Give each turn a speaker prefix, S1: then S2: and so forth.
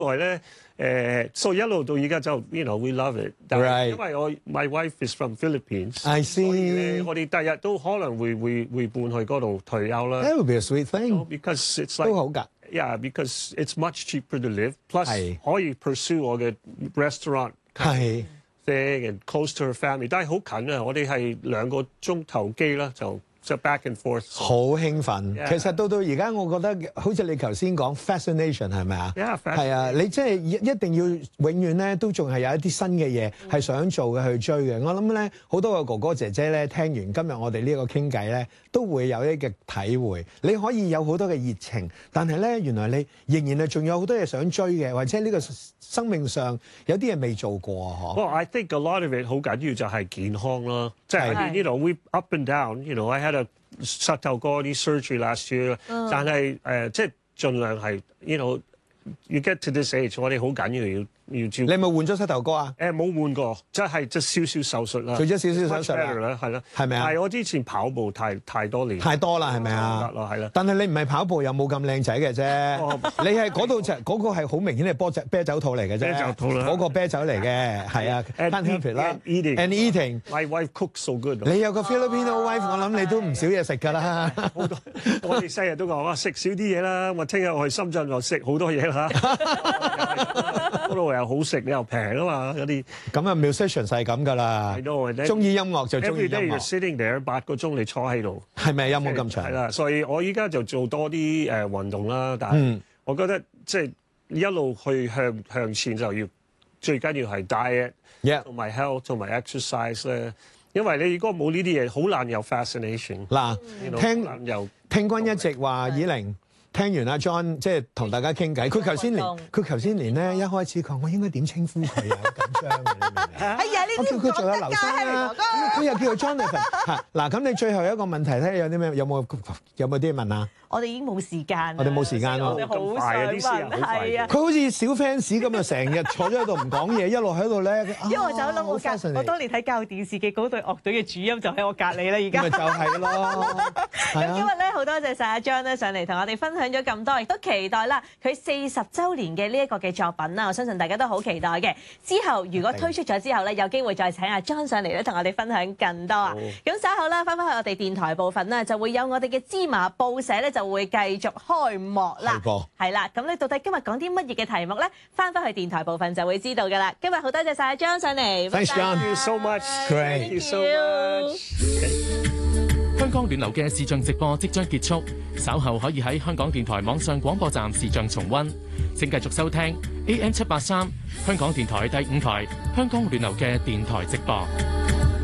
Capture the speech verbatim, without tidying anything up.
S1: 來咧，誒，所以一路到而家就，you know, we love it。但係因為我 my wife is from Philippines， 所以咧，我哋第日都可能會會會搬去嗰度退休啦。
S2: That would be a sweet thing.
S1: Because it's like
S2: 都好㗎。
S1: Yeah, because it's much cheaper to live. Plus 可以 pursue 我嘅 restaurant thing and close to her family。但係好近啊，我哋係兩個鐘頭機啦，就。就 back and forth，
S2: 好興奮。Yeah. 其實到到而家，我覺得好似你頭先講 fascination 係咪啊？係、
S1: yeah,
S2: 啊，你即係一定要永遠咧，都仲係有一啲新嘅嘢係想做嘅去追嘅。我諗咧，好多個哥哥姐姐咧，聽完今日我哋呢個傾偈咧，都會有一嘅體會。你可以有好多嘅熱情，但係咧，原來你仍然係仲有好多嘢想追嘅，或者呢個生命上有啲嘢未做過啊！嗬。
S1: Well, I think a lot of it 好緊要就係健康啦，即係 you know we up and down，you know I had a膝頭哥啲 surgery last year，、uh. 但係誒、呃、即係盡量係 you know you get to this age， 我哋好緊要要。你
S2: 係咪換咗膝頭哥啊？
S1: 誒冇換過，即係即係少少手術啦。
S2: 做咗少少手術
S1: 啦，係啦，
S2: 係咪啊？
S1: 係我之前跑步太太多年，
S2: 太多啦，係咪啊？
S1: 係啦。但
S2: 係你唔係跑步又冇咁靚仔嘅啫，你係嗰度就嗰個係好明顯係啤酒啤酒肚嚟嘅啫。啤酒肚啦，嗰個啤酒嚟嘅，係啊。
S1: And eating 啦
S2: ，and eating。
S1: My wife cooks so good。
S2: 你有個 Filipino wife， 我諗你都唔少嘢食㗎啦。
S1: 好多，我哋成日都講話食少啲嘢啦。我聽日我去深圳又食好多嘢啦。嗰度又好食又平啊嘛，有啲
S2: 咁啊 musician 係咁噶啦，中意音樂就中意音樂。Every day you're
S1: sitting there 八個鐘你坐喺度，
S2: 係咪有冇咁長？
S1: 係啦，所以我依家就做多啲誒運動啦。但係我覺得即係一路去向向前就要最緊要係 diet 同埋 health 同埋 exercise 咧，因為你如果冇呢啲嘢，好難有 fascination。
S2: 嗱，聽
S1: 有
S2: 聽君一直話以玲。聽完阿 John 即係同大家傾偈，佢頭先連佢頭先連咧一開始講我應該點稱呼佢啊，好緊張嘅，你明唔明？
S3: 哎呀，呢啲
S2: 佢做有劉生啦，佢又叫做 Jonathan 嚇。嗱，咁你最後一個問題咧，有啲咩？有冇有冇啲問啊？
S3: 我哋已經冇時間，
S2: 我哋冇時間咯，
S3: 我哋好想問，係啊！
S2: 佢好似小 fans 咁啊，成日坐咗喺度唔講嘢，一路喺度咧。
S3: 因為我就諗我隔，我當年睇教育電視嘅嗰隊樂隊嘅主音就喺我隔離啦，而家。
S2: 咪就係咯。
S3: 咁今日咧好多謝晒阿 John 咧上嚟同我哋分享咗咁多，亦都期待啦佢四十週年嘅呢一個嘅作品啦，我相信大家都好期待嘅。之後如果推出咗之後咧，有機會再請阿 John 上嚟咧同我哋分享更多啊。咁稍後啦，翻返去我哋電台部分咧，就會有我哋嘅芝麻報社咧就會繼續開幕啦。係啦，咁你到底今日講啲乜嘢嘅題目咧？翻返去電台部分就會知道㗎啦。今日好多謝晒阿 John 上嚟。
S2: Thanks John.
S1: Thank you so much.
S2: Great.
S1: Thank you so much.
S4: 香港暖流嘅視像直播即將結束，稍後可以喺香港電台網上廣播站視像重溫。請繼續收聽 A M 七八三香港電台第五台香港暖流嘅電台直播。